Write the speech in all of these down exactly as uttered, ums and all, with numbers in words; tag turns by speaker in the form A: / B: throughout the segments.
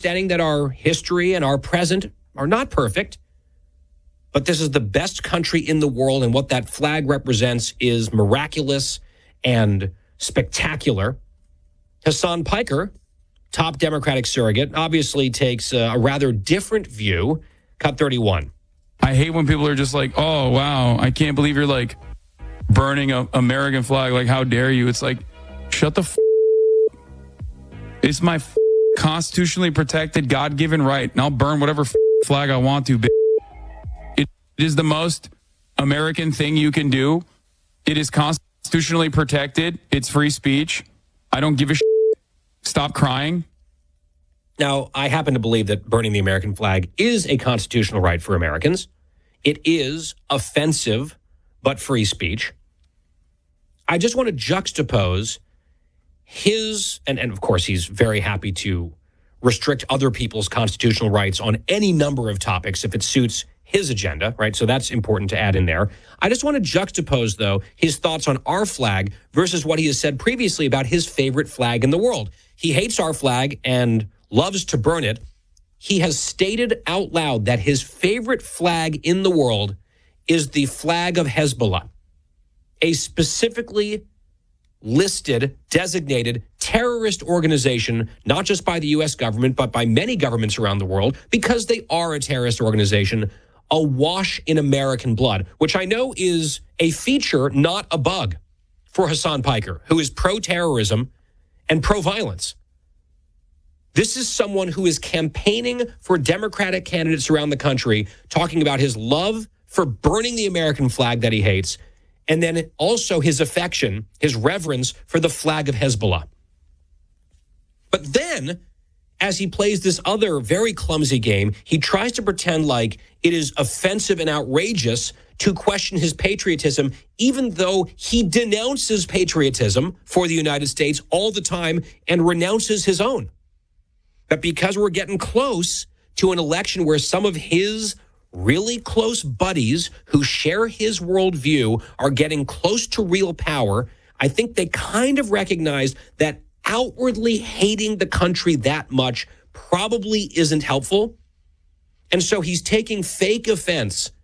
A: understanding that our history and our present are not perfect, but this is the best country in the world, and what that flag represents is miraculous and spectacular. Hasan Piker, top Democratic surrogate, obviously takes a, a rather different view. Cut thirty-one.
B: I hate when people are just like, oh, wow, I can't believe you're like burning a American flag. Like, how dare you? It's like, shut the f***. It's my f- constitutionally protected, God-given right, and I'll burn whatever f- flag I want to. It is the most American thing you can do. It is constitutionally protected. It's free speech. I don't give a shit. Stop crying.
A: Now, I happen to believe that burning the American flag is a constitutional right for Americans. It is offensive, but free speech. I just want to juxtapose his, and, and of course, he's very happy to restrict other people's constitutional rights on any number of topics if it suits his agenda, right? So that's important to add in there. I just want to juxtapose, though, his thoughts on our flag versus what he has said previously about his favorite flag in the world. He hates our flag and loves to burn it. He has stated out loud that his favorite flag in the world is the flag of Hezbollah, a specifically listed, designated terrorist organization, not just by the U S government, but by many governments around the world, because they are a terrorist organization awash in American blood, which I know is a feature, not a bug, for Hasan Piker, who is pro-terrorism and pro-violence. This is someone who is campaigning for Democratic candidates around the country, talking about his love for burning the American flag that he hates, and then also his affection, his reverence for the flag of Hezbollah. But then, as he plays this other very clumsy game, he tries to pretend like it is offensive and outrageous to question his patriotism, even though he denounces patriotism for the United States all the time and renounces his own. But because we're getting close to an election where some of his really close buddies who share his worldview are getting close to real power, I think they kind of recognize that outwardly hating the country that much probably isn't helpful. And so he's taking fake offense,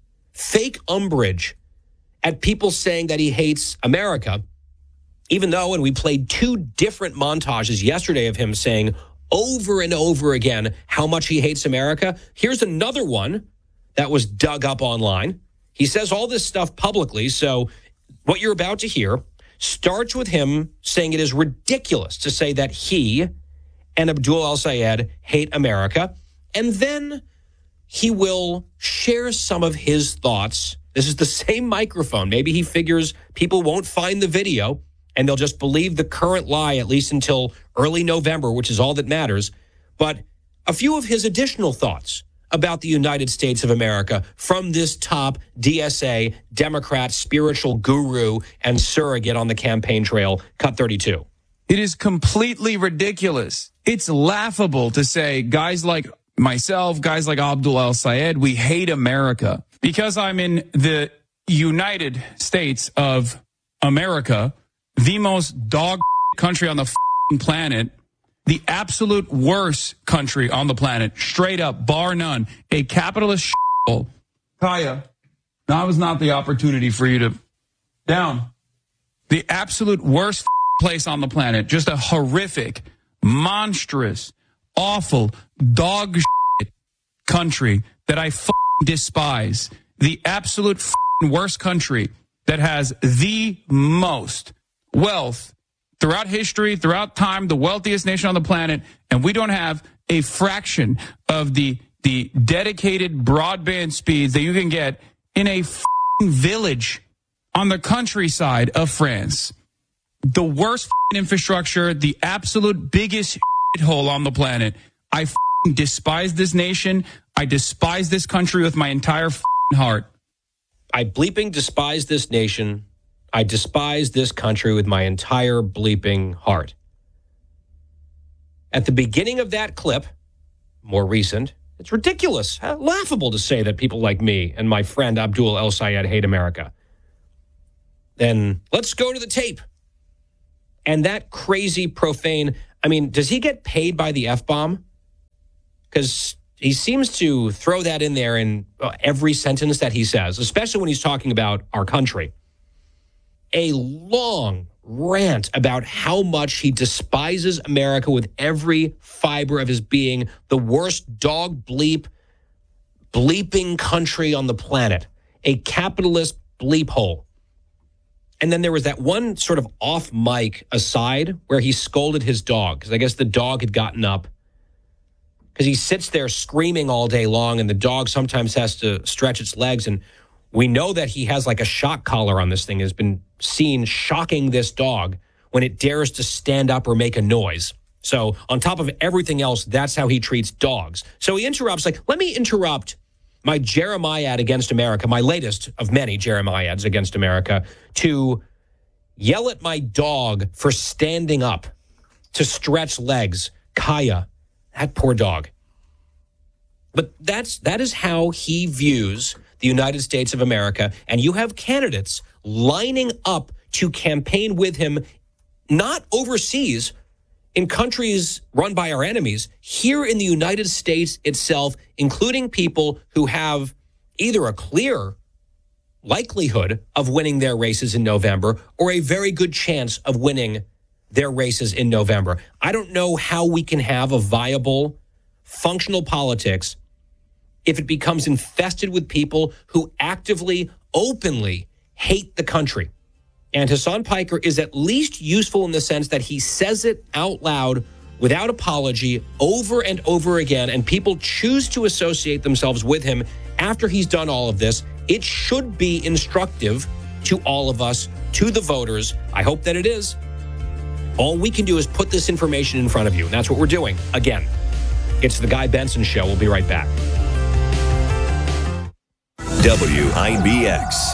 A: fake umbrage at people saying that he hates America, even though, and we played two different montages yesterday of him saying over and over again how much he hates America. Here's another one that was dug up online. He says all this stuff publicly, so what you're about to hear starts with him saying it is ridiculous to say that he and Abdul El-Sayed hate America, and then he will share some of his thoughts. This is the same microphone. Maybe he figures people won't find the video and they'll just believe the current lie, at least until early November, which is all that matters. But a few of his additional thoughts about the United States of America from this top D S A, Democrat, spiritual guru, and surrogate on the campaign trail, Cut thirty-two.
B: It is completely ridiculous. It's laughable to say guys like myself, guys like Abdul El-Sayed, we hate America. Because I'm in the United States of America, the most dog country on the f***ing planet, the absolute worst country on the planet, straight up, bar none, a capitalist shithole. Kaya, now is not the opportunity for you to down. The absolute worst place on the planet, just a horrific, monstrous, awful, dog shit country that I f***ing despise. The absolute f***ing worst country that has the most wealth throughout history, throughout time, the wealthiest nation on the planet, and we don't have a fraction of the the dedicated broadband speeds that you can get in a f***ing village on the countryside of France. The worst f***ing infrastructure, the absolute biggest hole on the planet. I f***ing despise this nation. I despise this country with my entire f***ing heart.
A: I bleeping despise this nation. I despise this country with my entire bleeping heart. At the beginning of that clip, more recent, it's ridiculous, huh? Laughable to say that people like me and my friend Abdul El-Sayed hate America. Then let's go to the tape. And that crazy, profane, I mean, does he get paid by the F-bomb? because he seems to throw that in there in every sentence that he says, especially when he's talking about our country. A long rant about how much he despises America with every fiber of his being, the worst dog bleep, bleeping country on the planet, a capitalist bleep hole. And then there was that one sort of off mic aside where he scolded his dog, because I guess the dog had gotten up, because he sits there screaming all day long, and the dog sometimes has to stretch its legs. And we know that he has like a shock collar on this thing, has been seen shocking this dog when it dares to stand up or make a noise. So on top of everything else, that's how he treats dogs. So he interrupts, like, let me interrupt my Jeremiad against America, my latest of many Jeremiads against America, to yell at my dog for standing up to stretch legs. Kaya, that poor dog. But that's that is how he views the United States of America. And you have candidates lining up to campaign with him, not overseas, in countries run by our enemies, here in the United States itself, including people who have either a clear likelihood of winning their races in November or a very good chance of winning their races in November. I don't know how we can have a viable, functional politics if it becomes infested with people who actively, openly hate the country. And Hasan Piker is at least useful in the sense that he says it out loud without apology over and over again, and people choose to associate themselves with him after he's done all of this. It should be instructive to all of us, to the voters. I hope that it is. All we can do is put this information in front of you, and that's what we're doing. Again, it's the Guy Benson Show. We'll be right back.
C: W I B X.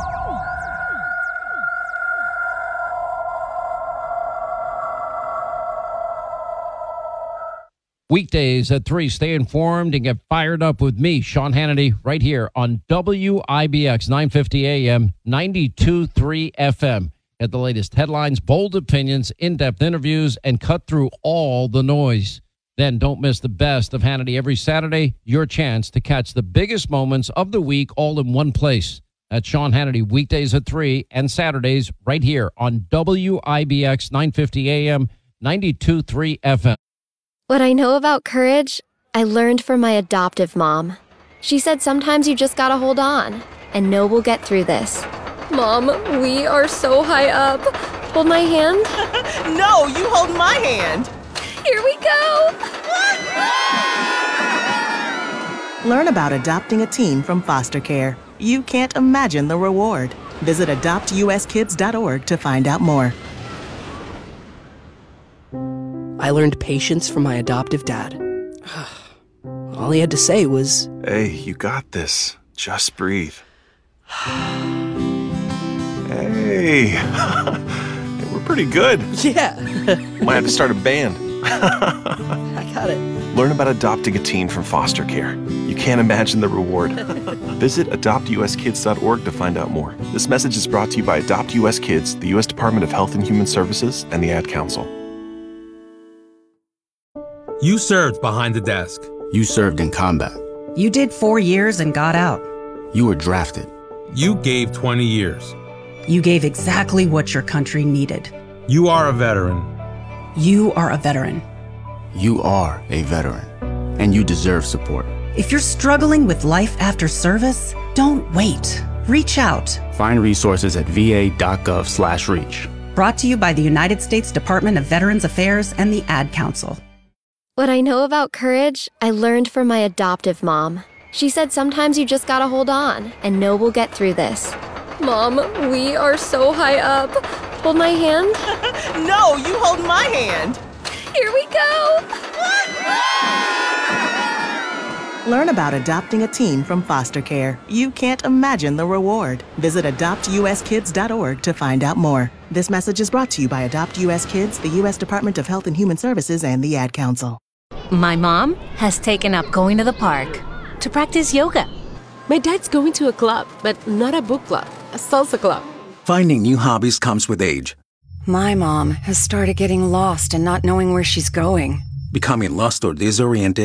D: Weekdays at three, stay informed and get fired up with me, Sean Hannity, right here on W I B X, nine fifty A M, ninety-two point three F M. Get the latest headlines, bold opinions, in-depth interviews, and cut through all the noise. Then don't miss the best of Hannity every Saturday, your chance to catch the biggest moments of the week all in one place. That's Sean Hannity, weekdays at three and Saturdays right here on W I B X, nine fifty A M, ninety-two point three F M.
E: What I know about courage, I learned from my adoptive mom. She said sometimes you just gotta hold on and know we'll get through this. Mom, we are so high up. Hold my hand.
F: No, you hold my hand.
E: Here we go.
F: Learn about adopting a teen from foster care. You can't imagine the reward. Visit adopt u s kids dot org to find out more.
G: I learned patience from my adoptive dad. All he had to say was,
H: "Hey, you got this. Just breathe." Hey, we're pretty good.
G: yeah.
H: Might have to start a band.
G: I got it.
H: Learn about adopting a teen from foster care. You can't imagine the reward. Visit adopt u s kids dot org to find out more. This message is brought to you by Adopt U S Kids, the U S Department of Health and Human Services, and the Ad Council.
I: You served behind the desk.
J: You served in combat.
K: You did four years and got out.
J: You were drafted.
I: You gave twenty years.
K: You gave exactly what your country needed.
I: You are a veteran.
K: You are a veteran.
J: You are a veteran, and you deserve support.
K: If you're struggling with life after service, don't wait. Reach out.
J: Find resources at v a dot gov slash reach.
K: Brought to you by the United States Department of Veterans Affairs and the Ad Council.
E: What I know about courage, I learned from my adoptive mom. She said sometimes you just gotta hold on and know we'll get through this. Mom, we are so high up. Hold my hand.
F: No, you hold my hand.
E: Here we go.
F: Learn about adopting a teen from foster care. You can't imagine the reward. Visit adopt u s kids dot org to find out more. This message is brought to you by Adopt U S Kids, the U S Department of Health and Human Services, and the Ad Council.
L: My mom has taken up going to the park to practice yoga.
M: My dad's going to a club, but not a book club, a salsa club.
N: Finding new hobbies comes with age.
O: My mom has started getting lost and not knowing where she's going.
N: Becoming lost or disoriented